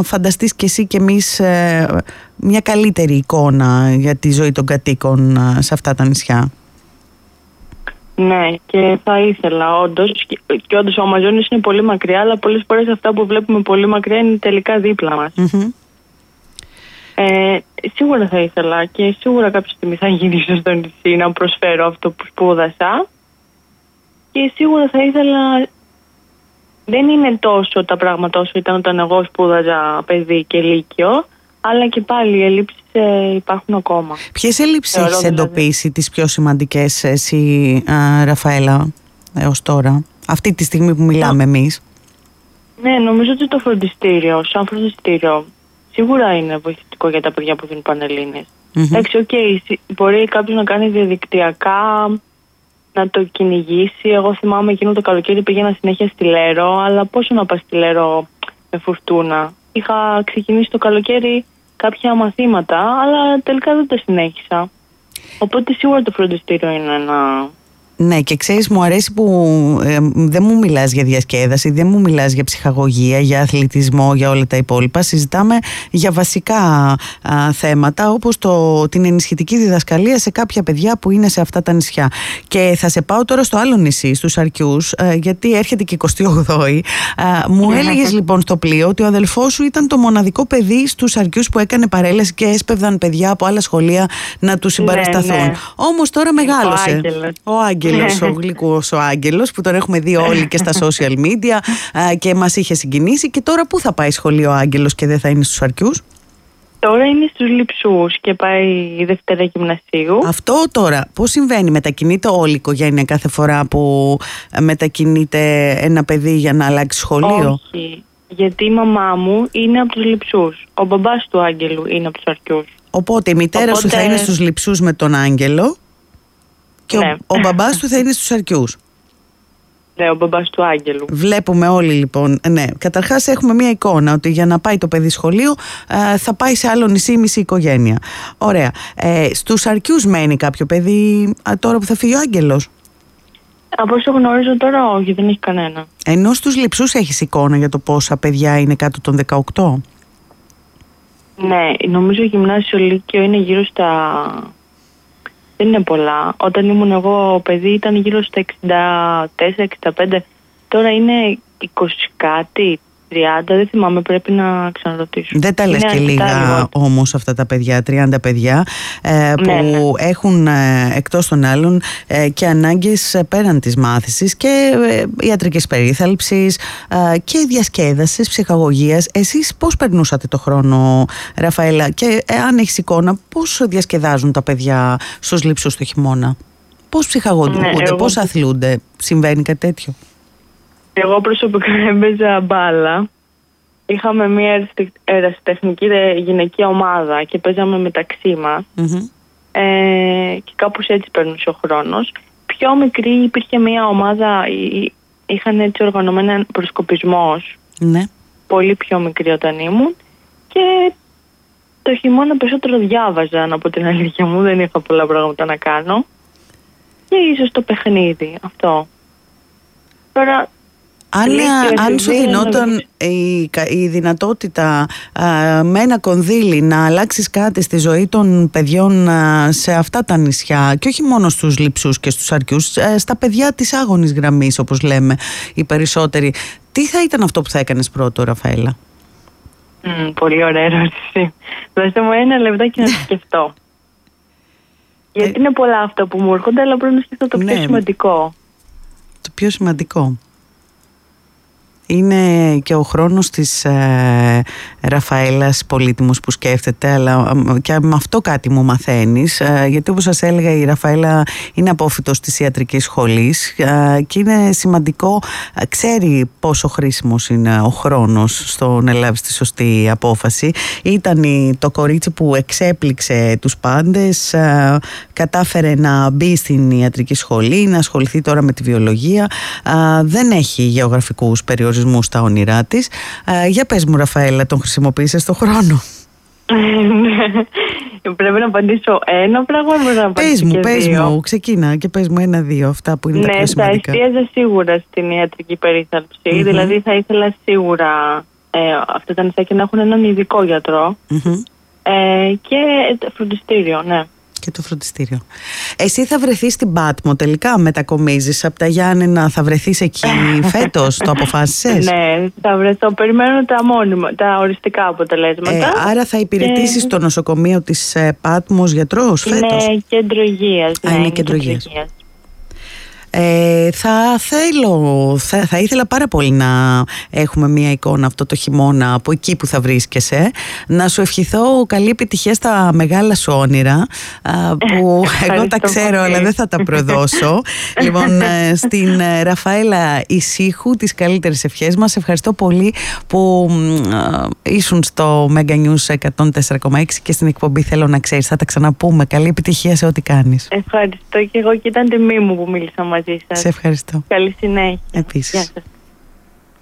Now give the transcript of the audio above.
φανταστείς κι εσύ κι εμείς μια καλύτερη εικόνα για τη ζωή των κατοίκων σε αυτά τα νησιά. Ναι, και θα ήθελα όντως. Και όντως ο Αμαζόνιος είναι πολύ μακριά, αλλά πολλές φορές αυτά που βλέπουμε πολύ μακριά είναι τελικά δίπλα μας. Σίγουρα θα ήθελα και σίγουρα κάποια στιγμή θα γυρίσω στο νησί να προσφέρω αυτό που σπούδασα. Και σίγουρα θα ήθελα. Δεν είναι τόσο τα πράγματα όσο ήταν όταν εγώ σπούδαζα παιδί και λύκειο, αλλά και πάλι οι ελλείψεις υπάρχουν ακόμα. Ποιες ελλείψεις έχεις εντοπίσει τις πιο σημαντικές εσύ, Ραφαέλα, έως τώρα, αυτή τη στιγμή που μιλάμε εμείς? Ναι, νομίζω ότι το φροντιστήριο, σαν φροντιστήριο, σίγουρα είναι βοηθητικό για τα παιδιά που δίνουν πανελλήνιες. Εντάξει, μπορεί κάποιος να κάνει διαδικτυακά, να το κυνηγήσει. Εγώ θυμάμαι εκείνο το καλοκαίρι πήγαινα συνέχεια στη Λέρο, αλλά πόσο να πας στη Λέρο με φουρτούνα. Είχα ξεκινήσει το καλοκαίρι κάποια μαθήματα, αλλά τελικά δεν τα συνέχισα. Οπότε σίγουρα το φροντιστήριο είναι ένα... Ναι, και ξέρεις, μου αρέσει που δεν μου μιλάς για διασκέδαση, δεν μου μιλάς για ψυχαγωγία, για αθλητισμό, για όλα τα υπόλοιπα. Συζητάμε για βασικά θέματα, όπως την ενισχυτική διδασκαλία σε κάποια παιδιά που είναι σε αυτά τα νησιά. Και θα σε πάω τώρα στο άλλο νησί, στους Αρκιούς, γιατί έρχεται και 28η. Μου έλεγες λοιπόν στο πλοίο ότι ο αδελφός σου ήταν το μοναδικό παιδί στους Αρκιούς που έκανε παρέλαση και έσπευδαν παιδιά από άλλα σχολεία να του συμπαρασταθούν. Ναι. Όμως τώρα μεγάλωσε. Ο Άγγελος, ο γλυκός ο Άγγελος, που τον έχουμε δει όλοι και στα social media και μας είχε συγκινήσει. Και τώρα πού θα πάει σχολείο ο Άγγελος και δεν θα είναι στους Αρκιούς? Τώρα είναι στους Λειψούς και πάει Δευτέρα Γυμνασίου. Αυτό τώρα πώς συμβαίνει? Μετακινείται όλη η οικογένεια κάθε φορά που μετακινείται ένα παιδί για να αλλάξει σχολείο? Όχι, γιατί η μαμά μου είναι από τους Λειψούς. Ο μπαμπάς του Άγγελου είναι από τους Αρκιούς. Οπότε η μητέρα σου θα είναι στους Λειψούς με τον Άγγελο και ναι, ο μπαμπάς του θα είναι στους Αρκιούς. Ναι, ο μπαμπάς του Άγγελου. Βλέπουμε όλοι λοιπόν. Ναι, καταρχάς έχουμε μια εικόνα ότι για να πάει το παιδί σχολείο θα πάει σε άλλο νησί η μισή οικογένεια. Ωραία. Στους Αρκιούς μένει κάποιο παιδί τώρα που θα φύγει ο Άγγελος? Από όσο γνωρίζω τώρα όχι, δεν έχει κανένα. Ενώ στους Λειψούς έχεις εικόνα για το πόσα παιδιά είναι κάτω των 18? Ναι, νομίζω γυμνάσιο λύκειο είναι γύρω στα... Δεν είναι πολλά. Όταν ήμουν εγώ παιδί ήταν γύρω στα 64-65. Τώρα είναι 20 κάτι, 30. Δεν θυμάμαι, πρέπει να ξαναρωτήσω. Δεν τα λες και λίγα όμως αυτά τα παιδιά, 30 παιδιά που έχουν εκτός των άλλων και ανάγκες πέραν της μάθησης και ιατρικής περίθαλψης και διασκέδασης, ψυχαγωγίας. Εσείς πώς περνούσατε το χρόνο, Ραφαέλα, και αν έχεις εικόνα, πώς διασκεδάζουν τα παιδιά στους Λειψούς το χειμώνα? Πώς ψυχαγωγούνται, πώς αθλούνται? Συμβαίνει κάτι τέτοιο? Εγώ προσωπικά έπαιζα μπάλα. Είχαμε μια ερασιτεχνική γυναικεία ομάδα και παίζαμε μεταξύ μας. Και κάπως έτσι περνούσε ο χρόνος. Πιο μικρή υπήρχε μια ομάδα, είχαν έτσι οργανωμένα προσκοπισμός. Ναι. Πολύ πιο μικρή όταν ήμουν. Και το χειμώνα περισσότερο διάβαζα, από την αλήθεια μου. Δεν είχα πολλά πράγματα να κάνω. Και ίσως το παιχνίδι, αυτό. Τώρα... Αν σου δινόταν η δυνατότητα με ένα κονδύλι να αλλάξεις κάτι στη ζωή των παιδιών σε αυτά τα νησιά, και όχι μόνο στους Λειψούς και στους Αρκιούς, στα παιδιά της άγονης γραμμής όπως λέμε οι περισσότεροι, τι θα ήταν αυτό που θα έκανες πρώτο, Ραφαέλα? Πολύ ωραία ερώτηση. Δώστε μου ένα λεπτάκι να το σκεφτώ. Γιατί είναι πολλά αυτά που μου έρχονται, αλλά πρέπει να σκεφτώ το πιο σημαντικό. Το πιο σημαντικό είναι και ο χρόνος της Ραφαέλας πολύτιμος που σκέφτεται, αλλά και με αυτό κάτι μου μαθαίνεις, γιατί όπως σας έλεγα η Ραφαέλα είναι απόφοιτος της ιατρικής σχολής και είναι σημαντικό, ξέρει πόσο χρήσιμος είναι ο χρόνος στο να λάβει τη σωστή απόφαση. Ήταν το κορίτσι που εξέπληξε τους πάντες, κατάφερε να μπει στην ιατρική σχολή, να ασχοληθεί τώρα με τη βιολογία, δεν έχει γεωγραφικούς περιορισμούς στα όνειρά της. Για πες μου, Ραφαέλα, τον χρησιμοποίησες το χρόνο? Πρέπει να απαντήσω ένα πράγμα, πρέπει να απαντήσω πες μου, ξεκίνα και πες μου ένα-δύο αυτά που είναι τα πιο σημαντικά. Ναι, θα εστίαζα σίγουρα στην ιατρική περίθαλψη, δηλαδή θα ήθελα σίγουρα αυτά τα νησάκια να έχουν έναν ειδικό γιατρό και φροντιστήριο, ναι. Και το φροντιστήριο. Εσύ θα βρεθείς στην Πάτμο τελικά, μετακομίζεις από τα Γιάννενα, θα βρεθείς εκεί φέτος, το αποφάσισες? Ναι, θα βρεθώ, περιμένω τα οριστικά αποτελέσματα. Άρα θα υπηρετήσεις το νοσοκομείο της Πάτμος γιατρός φέτος? Είναι κέντρο υγείας. Είναι κέντρο υγείας. Θα ήθελα πάρα πολύ να έχουμε μια εικόνα αυτό το χειμώνα από εκεί που θα βρίσκεσαι. Να σου ευχηθώ καλή επιτυχία στα μεγάλα σου όνειρα, που εγώ τα ξέρω αλλά δεν θα τα προδώσω. Λοιπόν, στην Ραφαέλα Ισίχου τις καλύτερες ευχές μας. Ευχαριστώ πολύ που ήσουν στο Mega News 104,6 και στην εκπομπή Θέλω να Ξέρεις. Θα τα ξαναπούμε. Καλή επιτυχία σε ό,τι κάνεις. Ευχαριστώ και εγώ, και ήταν τιμή μου που μίλησα μαζί σας. Σε ευχαριστώ. Καλή συνέχεια. Επίσης. Γεια σας.